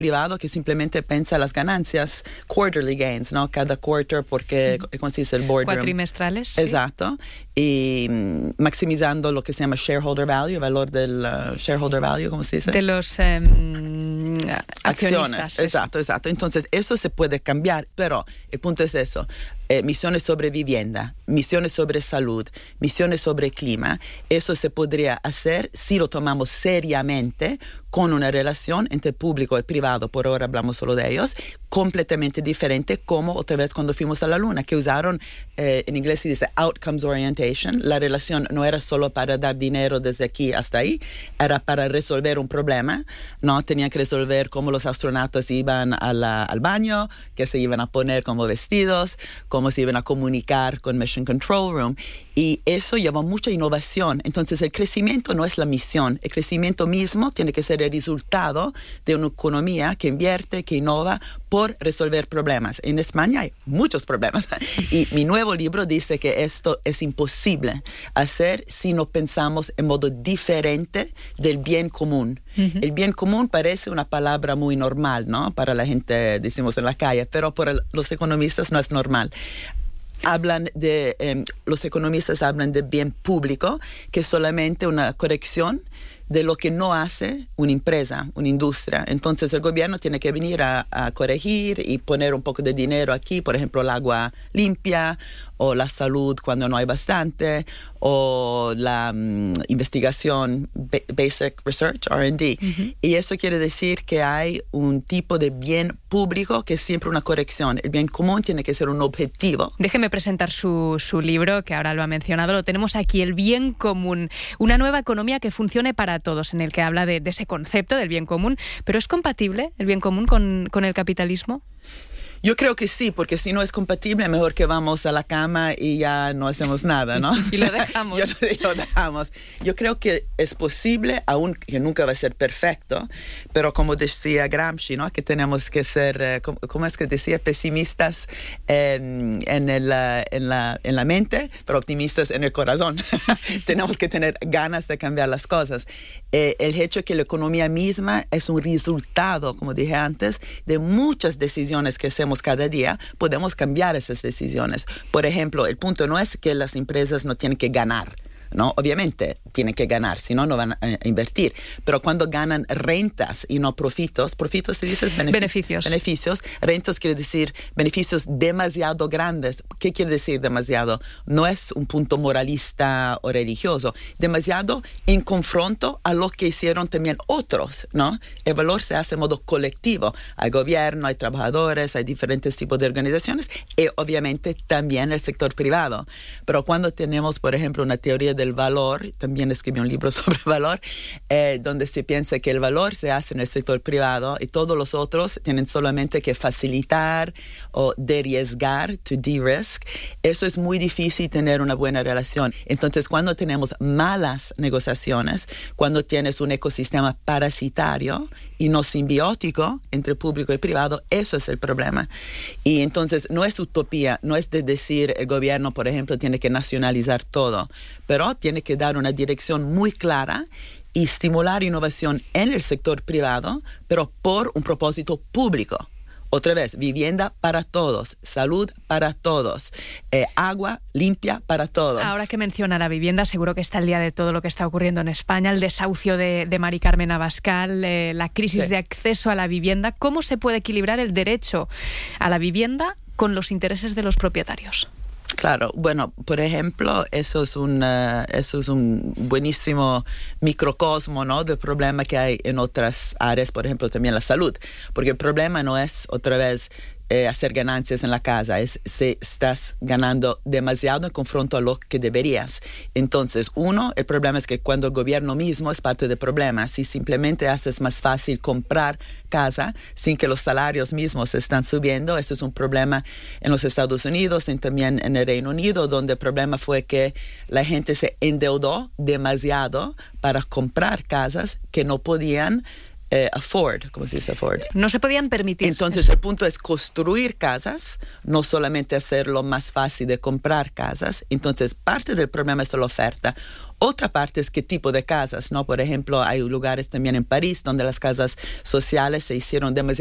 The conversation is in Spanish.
privado que simplemente piensa las ganancias, quarterly gains, ¿no? Cada quarter, porque, ¿cómo se dice? El boardroom. Cuatrimestales. Sí. Exacto. Y maximizando lo que se llama shareholder value, el valor del shareholder value, ¿cómo se dice? De los acciones. Exacto. Entonces, eso se puede cambiar, pero el punto es eso. Misiones sobre vivienda, misiones sobre salud, misiones sobre clima, eso se podría hacer si lo tomamos seriamente con una relación entre público y privado, por ahora hablamos solo de ellos, completamente diferente, como otra vez cuando fuimos a la luna, que usaron, en inglés se dice outcomes orientation, la relación no era solo para dar dinero desde aquí hasta ahí, era para resolver un problema, ¿no? Tenían que resolver cómo los astronautas iban al baño, qué se iban a poner como vestidos, cómo se iban a comunicar con Mission Control Room, y eso lleva mucha innovación. Entonces el crecimiento no es la misión, el crecimiento mismo tiene que ser el resultado de una economía que invierte, que innova por resolver problemas. En España hay muchos problemas y mi nuevo libro dice que esto es imposible hacer si no pensamos en modo diferente del bien común. El bien común parece una palabra muy normal, ¿no? Para la gente, decimos en la calle, pero para los economistas no es normal. Los economistas hablan de bien público, que es solamente una corrección de lo que no hace una empresa, una industria. Entonces el gobierno tiene que venir a corregir y poner un poco de dinero aquí, por ejemplo, el agua limpia, o la salud cuando no hay bastante, o la investigación, basic research, R&D. Y eso quiere decir que hay un tipo de bien público que es siempre una corrección. El bien común tiene que ser un objetivo. Déjeme presentar su libro, que ahora lo ha mencionado. Lo tenemos aquí, El bien común. Una nueva economía que funcione para todos, en el que habla de ese concepto del bien común. ¿Pero es compatible el bien común con el capitalismo? Yo creo que sí, porque si no es compatible, mejor que vamos a la cama y ya no hacemos nada, ¿no? Y lo dejamos. Lo dejamos. Yo creo que es posible, aun que nunca va a ser perfecto, pero como decía Gramsci, ¿no? Que tenemos que ser, ¿cómo es que decía? Pesimistas en la mente, pero optimistas en el corazón. Tenemos que tener ganas de cambiar las cosas. El hecho que la economía misma es un resultado, como dije antes, de muchas decisiones que hacemos cada día, podemos cambiar esas decisiones. Por ejemplo, el punto no es que las empresas no tienen que ganar, ¿no? Obviamente tienen que ganar, si no, no van a invertir. Pero cuando ganan rentas y no profitos se dice beneficios. Rentas quiere decir beneficios demasiado grandes. ¿Qué quiere decir demasiado? No es un punto moralista o religioso. Demasiado en confronto a lo que hicieron también otros, ¿no? El valor se hace en modo colectivo. Hay gobierno, hay trabajadores, hay diferentes tipos de organizaciones y obviamente también el sector privado. Pero cuando tenemos, por ejemplo, una teoría del valor, también escribí un libro sobre valor, donde se piensa que el valor se hace en el sector privado y todos los otros tienen solamente que facilitar o deriesgar, to de-risk. Eso es muy difícil tener una buena relación. Entonces, cuando tenemos malas negociaciones, cuando tienes un ecosistema parasitario y no simbiótico entre público y privado, eso es el problema. Y entonces no es utopía, no es de decir el gobierno, por ejemplo, tiene que nacionalizar todo, pero tiene que dar una dirección muy clara y estimular innovación en el sector privado, pero por un propósito público. Otra vez, vivienda para todos, salud para todos, agua limpia para todos. Ahora que menciona la vivienda, seguro que está al día de todo lo que está ocurriendo en España, el desahucio de Mari Carmen Abascal, la crisis de acceso a la vivienda. ¿Cómo se puede equilibrar el derecho a la vivienda con los intereses de los propietarios? Claro, bueno, por ejemplo, eso es un buenísimo microcosmo, ¿no? Del problema que hay en otras áreas, por ejemplo, también la salud, porque el problema no es otra vez hacer ganancias en la casa, es si estás ganando demasiado en confronto a lo que deberías. Entonces, el problema es que cuando el gobierno mismo es parte del problema, si simplemente haces más fácil comprar casa sin que los salarios mismos están subiendo, eso es un problema en los Estados Unidos y también en el Reino Unido, donde el problema fue que la gente se endeudó demasiado para comprar casas que no podían afford, ¿cómo se dice afford? No se podían permitir. Entonces el punto es construir casas, no solamente hacerlo más fácil de comprar casas. Entonces parte del problema es la oferta. Otra parte es qué tipo de casas, ¿no? Por ejemplo, hay lugares también en París donde las casas sociales se hicieron demasiado